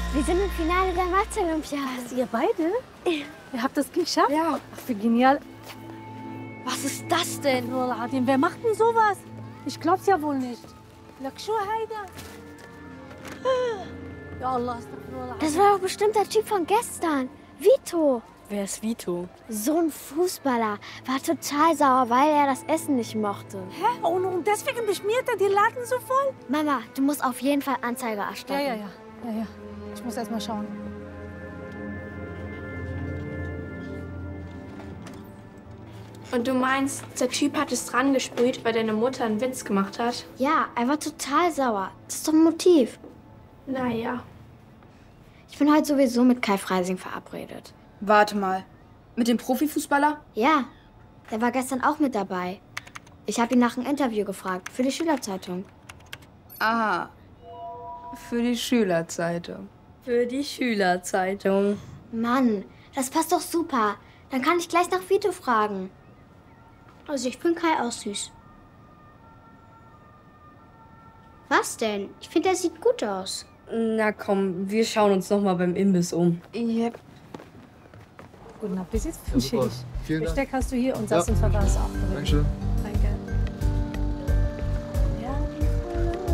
Wir sind im Finale der Mathe-Olympiade. Was, ihr beide? Ihr habt das geschafft? Ja. Ach, wie genial. Was ist das denn? Adin, wer macht denn sowas? Ich glaub's ja wohl nicht. Lakshu Haida. Ja Allah, Das war doch bestimmt der Typ von gestern. Vito. Wer ist Vito? So ein Fußballer. War total sauer, weil er das Essen nicht mochte. Hä? Und deswegen beschmiert er die Laden so voll? Mama, du musst auf jeden Fall Anzeige Ja, erstatten. ja. Ich muss erst mal schauen. Und du meinst, der Typ hat es dran gesprüht, weil deine Mutter einen Witz gemacht hat? Ja, er war total sauer. Das ist doch ein Motiv. Naja. Ich bin heute sowieso mit Kai Freising verabredet. Warte mal. Mit dem Profifußballer? Ja, der war gestern auch mit dabei. Ich habe ihn nach einem Interview gefragt, für die Schülerzeitung. Aha. Für die Schülerzeitung. Für die Schülerzeitung. Mann, das passt doch super. Dann kann ich gleich nach Vito fragen. Also ich finde Kai auch süß. Was denn? Ich finde, er sieht gut aus. Na komm, wir schauen uns noch mal beim Imbiss um. Yep. Guten Appetit. Ja, super. Vielen Dank. Besteck hast du hier und Satz und Vergaß auch. Dankeschön.